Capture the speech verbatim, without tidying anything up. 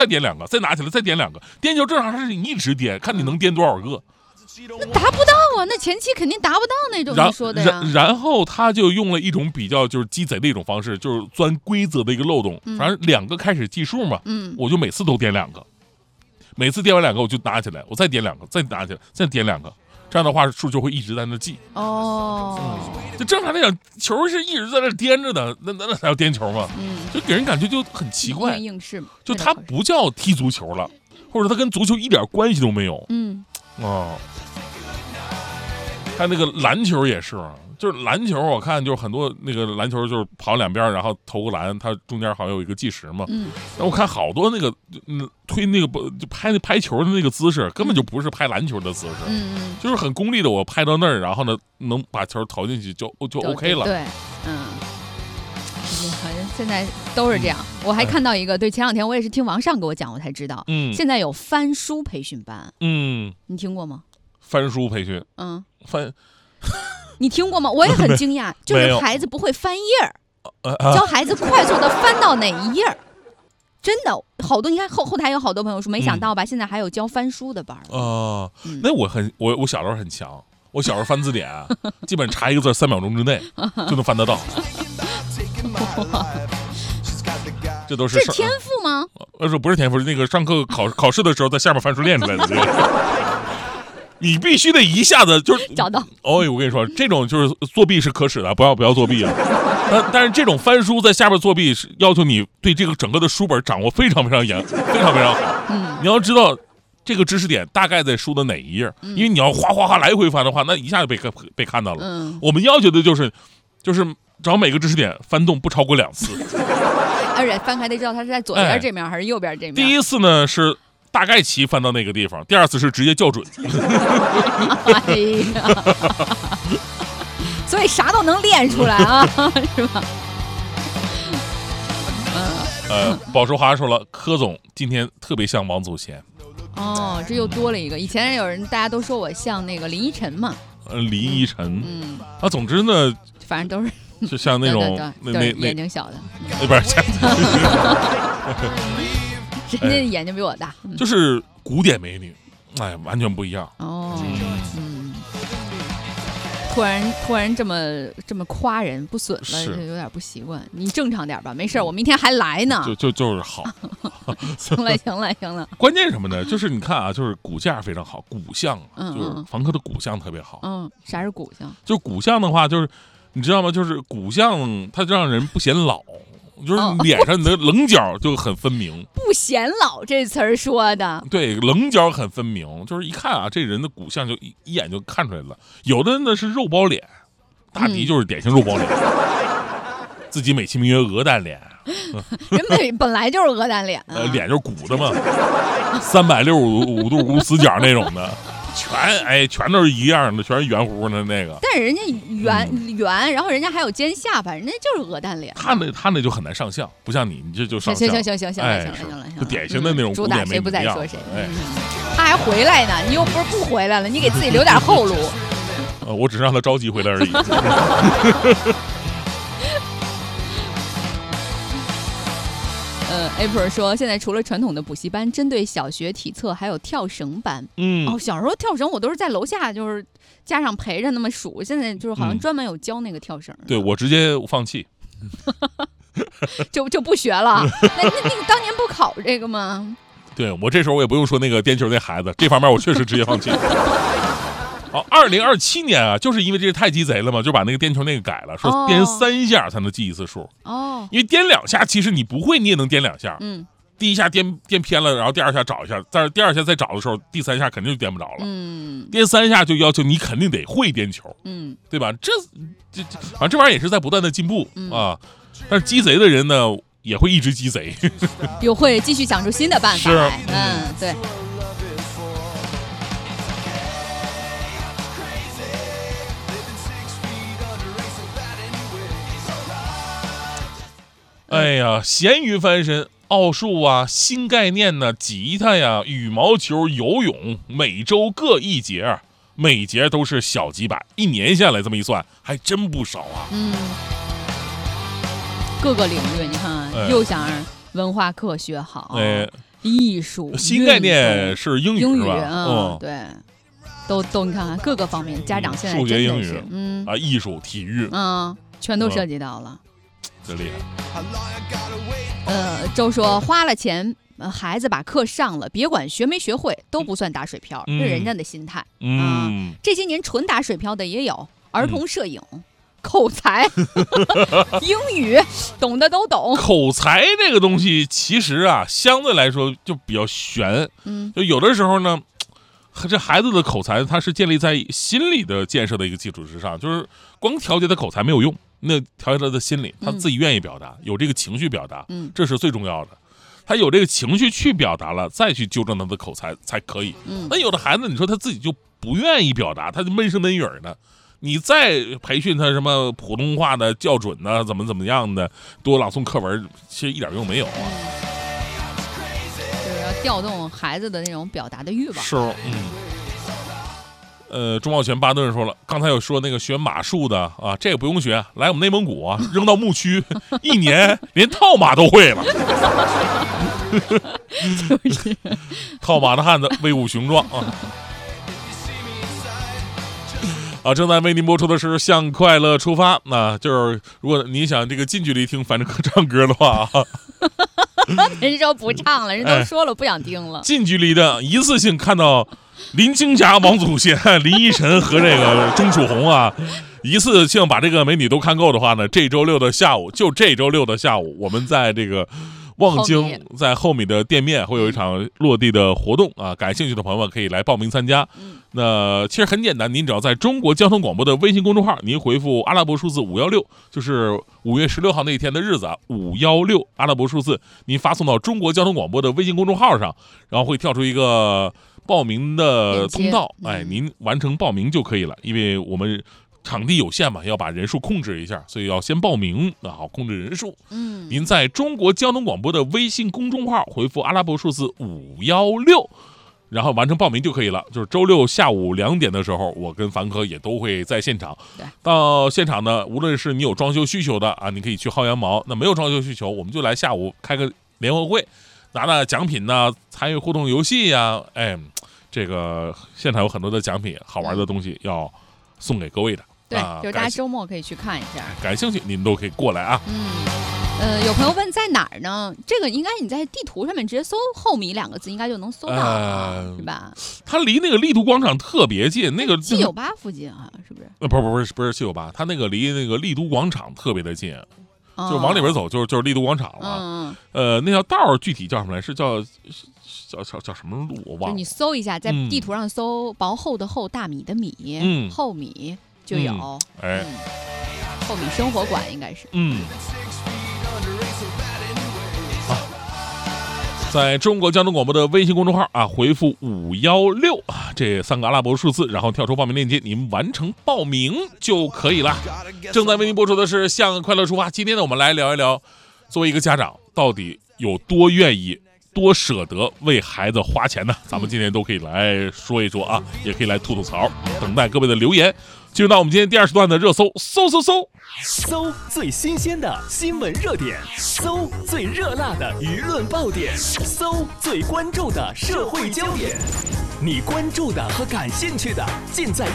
再颠两个，再拿起来再颠两个。颠球正常是你一直颠，看你能颠多少个。 那达不到啊，那前期肯定达不到那种你说的呀。 然然后他就用了一种比较就是鸡贼的一种方式，就是钻规则的一个漏洞。 嗯、 反正两个开始计数嘛， 嗯， 我就每次都颠两个，每次颠完两个我就拿起来，我再颠两个，再拿起来，再颠两个。这样的话数就会一直在那记哦、 嗯，就正常来讲，球是一直在那颠着的，那那那才叫颠球嘛，嗯，就给人感觉就很奇怪， 应试嘛， 就它不叫踢足球了，或者它跟足球一点关系都没有， 嗯， 哦，看那个篮球也是，就是篮球我看就是很多那个篮球就是跑两边然后投个篮，它中间好像有一个计时嘛，嗯，然后我看好多那个嗯推那个就拍那拍球的那个姿势根本就不是拍篮球的姿势， 嗯， 就是很功利的，我拍到那儿，然后呢能把球投进去就就 OK 了， 对，嗯，好像现在都是这样。我还看到一个，对，前两天我也是听王上给我讲，我才知道，嗯，现在有翻书培训班， 嗯， 你听过吗？ 翻书培训， 嗯， 翻。 你听过吗？我也很惊讶，就是孩子不会翻页儿，教孩子快速的翻到哪一页儿。真的好多，你看后后台有好多朋友说，没想到吧？嗯、现在还有教翻书的班儿。 哦、呃嗯，那我很我我小时候很强，我小时候翻字典，基本查一个字三秒钟之内就能翻得到。这都是这是天赋吗？ 呃，说不是天赋，是那个上课考考试的时候在下面翻书练出来的。这个你必须得一下子就是找到。 哦，我跟你说，这种就是作弊是可耻的，不要不要作弊啊！但但是这种翻书在下边作弊是要求你对这个整个的书本掌握非常非常严，非常非常好。嗯，你要知道这个知识点大概在书的哪一页，嗯、因为你要哗哗哗来回翻的话，那一下就被被看到了。嗯，我们要求的就是就是找每个知识点翻动不超过两次， 而且翻开得知道它是在左边这面、哎、还是右边这面。 第一次呢是大概齐翻到那个地方，第二次是直接校准。 哎呀，所以啥都能练出来啊，是吧？ 呃，宝石华说了，柯总今天特别像王祖贤。 哦，这又多了一个。以前有人大家都说我像那个林依晨嘛。 呃，林依晨。嗯。啊，总之呢， 反正都是就像那种那那眼睛小的。 那边儿。 人家眼睛比我大， 哎、就是古典美女，哎，完全不一样。 哦，嗯，突然突然这么这么夸人不损了，就有点不习惯。你正常点吧，没事，我明天还来呢。 就就就是好。 行了行了行了。 关键什么呢？就是你看啊，就是骨架非常好，骨相，嗯、就是房客的骨相特别好。 嗯，啥是骨相？ 就骨相的话，就是你知道吗？就是骨相，它就让人不显老。就是脸上你的棱角就很分明， 不显老这词儿说的， 对，棱角很分明，就是一看啊，这人的骨相就一一眼就看出来了。有的呢是肉包脸，大迪就是典型肉包脸，嗯、自己美其名曰鹅蛋脸， 人本本来就是鹅蛋脸、啊， 呃，脸就是鼓的嘛，三百六十五度无死角那种的。全哎，全都是一样的，全是圆乎的那个。 但是人家圆、嗯、圆，然后人家还有尖下巴，人家就是鹅蛋脸。 他那他那就很难上相，不像你，你这就上相。 行行行行行了行了行了， 就典型的那种古典美女一样。 主打谁不在说谁。 哎， 他还回来呢，你又不是不回来了，你给自己留点后路。 呃，我只是让他着急回来而已。 呃 ，April 说，现在除了传统的补习班，针对小学体测还有跳绳班。 嗯， 哦，小时候跳绳我都是在楼下，就是家长陪着那么数。现在就是好像专门有教那个跳绳。 嗯、对我直接放弃， 就就不学了。那那那你当年不考这个吗？ 对我这时候我也不用说那个颠球那孩子，这方面我确实直接放弃。好，二零二七年啊，就是因为这是太鸡贼了嘛，就把那个颠球那个改了，说颠三下才能记一次数。哦，因为颠两下，其实你不会，你也能颠两下。嗯，第一下颠颠偏了，然后第二下找一下，但是第二下再找的时候，第三下肯定就颠不着了。嗯，颠三下就要求你肯定得会颠球。嗯，对吧？这这这，反正这玩意儿也是在不断的进步、嗯、啊。但是鸡贼的人呢，也会一直鸡贼， 又会继续想出新的办法来。嗯，对。 哎呀，咸鱼翻身，奥数啊，新概念呢，吉他呀，羽毛球、游泳，每周各一节，每节都是小几百，一年下来这么一算，还真不少啊。 嗯，各个领域你看，哎、又想文化课学好，哎， 艺术， 新概念是英语， 英语是吧？ 嗯，对，都都你看看各个方面，家长现在数学、英语，嗯啊，艺术、体育， 嗯，全都涉及到了， 真厉害。 呃，周说花了钱。孩子把课上了，别管学没学会，都不算打水漂，这、嗯、是人家的心态。 嗯、 啊，这些年纯打水漂的也有，儿童摄影、嗯、口才、英语，懂的都懂。 口才这个东西，其实啊，相对来说就比较悬。嗯，就有的时候呢，这孩子的口才，它是建立在心理的建设的一个基础之上，就是光调节他口才没有用，那调节他的心理，他自己愿意表达，嗯、有这个情绪表达，嗯，这是最重要的。他有这个情绪去表达了，再去纠正他的口才才可以。嗯，那有的孩子，你说他自己就不愿意表达，他就闷声闷语的，你再培训他什么普通话的校准呢，怎么怎么样的，多朗诵课文，其实一点用没有啊。 就是要调动孩子的那种表达的欲望。 是，嗯。呃，钟茂全巴顿说了，刚才有说那个学马术的啊，这个不用学，来我们内蒙古啊，扔到牧区，一年连套马都会了。 就是套马的汉子威武雄壮啊！啊，正在为您播出的是《向快乐出发》，那、啊、就是如果你想这个近距离听反正歌唱歌的话啊。 人说不唱了，人都说了不想听了。 哎、近距离的一次性看到林青霞、王祖贤、林依晨和这个钟楚红啊，一次性把这个美女都看够的话呢，这周六的下午，就这周六的下午，我们在这个望京在后米的店面会有一场落地的活动啊，感兴趣的朋友们可以来报名参加。那其实很简单，您只要在中国交通广播的微信公众号，您回复阿拉伯数字五幺六，就是五月十六号那一天的日子啊，五幺六阿拉伯数字，您发送到中国交通广播的微信公众号上，然后会跳出一个报名的通道，哎，您完成报名就可以了，因为我们场地有限嘛，要把人数控制一下，所以要先报名啊，好控制人数。嗯，您在中国交通广播的微信公众号回复阿拉伯数字五幺六，然后完成报名就可以了。就是周六下午两点的时候，我跟凡哥也都会在现场。 对， 到现场呢，无论是你有装修需求的啊，你可以去薅羊毛；那没有装修需求，我们就来下午开个联欢会，拿拿奖品呢，参与互动游戏呀，哎，这个现场有很多的奖品，好玩的东西要送给各位的。 对，就是大家周末可以去看一下， 感兴趣您都可以过来啊。 嗯，呃，有朋友问在哪儿呢？这个应该你在地图上面直接搜“后米”两个字，应该就能搜到、呃，是吧？ 它离那个丽都广场特别近，那个七九八附近啊，是不是？ 呃，不是不是不是七九八，它那个离那个丽都广场特别的近，哦、就往里边走就是就是丽都广场了。嗯，呃，那条道具体叫什么来？是叫叫叫叫什么路？我忘了。就你搜一下，在地图上搜“薄厚的厚，大米的米”，嗯，后米。就有，嗯、哎，后米生活馆应该是， 嗯，啊，在中国交通广播的微信公众号啊，回复五幺六啊这三个阿拉伯数字，然后跳出报名链接，您完成报名就可以了。正在为您播出的是《向快乐出发》，今天呢，我们来聊一聊，作为一个家长，到底有多愿意、多舍得为孩子花钱呢？咱们今天都可以来说一说啊，也可以来吐吐槽，等待各位的留言。进入到我们今天第二时段的热搜，搜搜搜， 搜最新鲜的新闻热点，搜最热辣的舆论爆点，搜最关注的社会焦点，你关注的和感兴趣的尽在